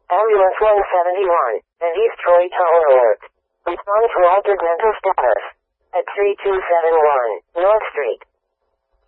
Ambulance 171, and East Troy Tower Alert. Respond to altered mental status. At 3271 North Street.